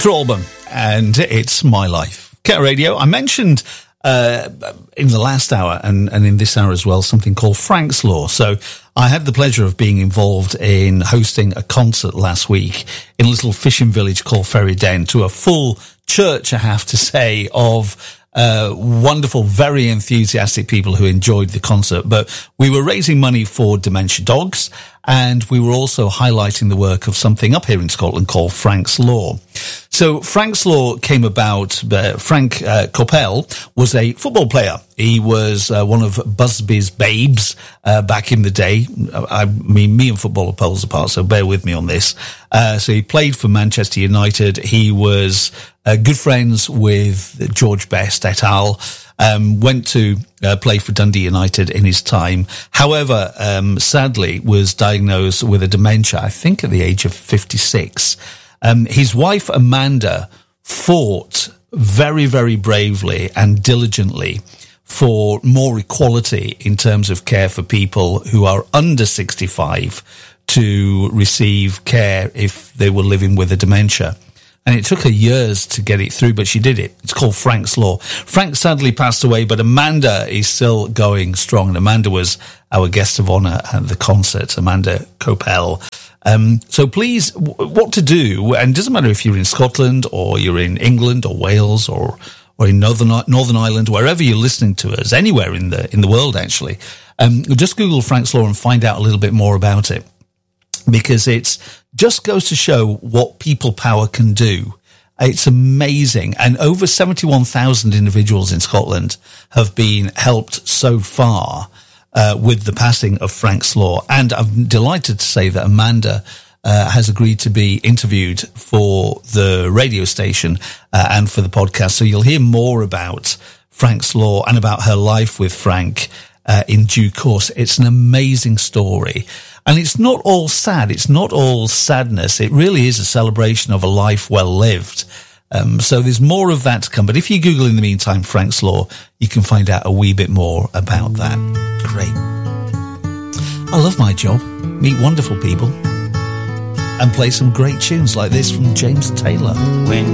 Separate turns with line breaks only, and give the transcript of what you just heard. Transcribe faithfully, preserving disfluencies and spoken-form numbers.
Victor Alban, and it's My Life. Cat Radio. I mentioned uh, in the last hour and, and in this hour as well something called Frank's Law. So I had the pleasure of being involved in hosting a concert last week in a little fishing village called Ferryden to a full church, I have to say, of Uh, wonderful, very enthusiastic people who enjoyed the concert. But we were raising money for Dementia Dogs, and we were also highlighting the work of something up here in Scotland called Frank's Law. So Frank's Law came about, uh, Frank uh, Coppell was a football player. He was uh, one of Busby's babes uh, back in the day. I mean, me and football are poles apart, so bear with me on this. Uh, so he played for Manchester United. He was uh, good friends with George Best et al., um, went to uh, play for Dundee United in his time. However, um, sadly was diagnosed with a dementia, I think at the age of fifty-six. Um, his wife, Amanda, fought very, very bravely and diligently for more equality in terms of care for people who are under sixty-five to receive care if they were living with a dementia. And it took her years to get it through, but she did it. It's called Frank's Law. Frank sadly passed away, but Amanda is still going strong. And Amanda was our guest of honor at the concert, Amanda Coppell. Um, so please, w- what to do, and it doesn't matter if you're in Scotland or you're in England or Wales or, or in Northern, Northern Ireland, wherever you're listening to us, anywhere in the, in the world, actually, um, just Google Frank's Law and find out a little bit more about it, because it's just goes to show what people power can do. It's amazing. And over seventy-one thousand individuals in Scotland have been helped so far Uh, with the passing of Frank's Law. And I'm delighted to say that Amanda uh, has agreed to be interviewed for the radio station uh, and for the podcast. So you'll hear more about Frank's Law and about her life with Frank uh, in due course. It's an amazing story. And it's not all sad. It's not all sadness. It really is a celebration of a life well lived. Um, so there's more of that to come. But if you Google in the meantime Frank's Law, you can find out a wee bit more about that. Great. I love my job. Meet wonderful people and play some great tunes like this from James Taylor. When